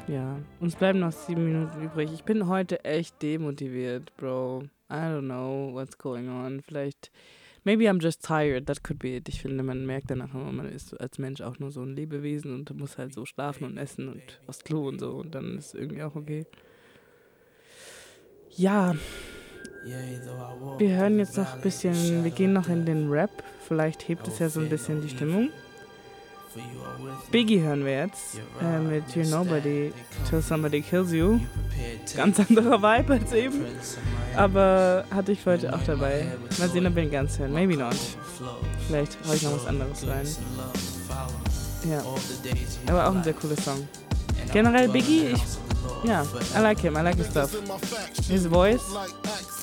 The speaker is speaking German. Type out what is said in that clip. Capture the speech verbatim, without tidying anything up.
Ja, uns bleiben noch sieben Minuten übrig. Ich bin heute echt demotiviert, Bro. I don't know what's going on. Vielleicht, maybe I'm just tired. That could be it. Ich finde, man merkt danach immer, man ist als Mensch auch nur so ein Lebewesen und muss halt so schlafen und essen und aufs Klo und so. Und dann ist irgendwie auch okay. Ja, wir hören jetzt noch ein bisschen, wir gehen noch in den Rap. Vielleicht hebt es ja so ein bisschen die Stimmung. Biggie hören wir jetzt äh, mit You're Nobody Till Somebody Kills You. Ganz anderer Vibe als eben. Aber hatte ich für heute auch dabei. Mal sehen, ob wir ihn ganz hören. Maybe not. Vielleicht hau ich noch was anderes rein. Ja. Aber auch ein sehr cooler Song. Generell Biggie, ich, ja, I like him, I like his stuff. His voice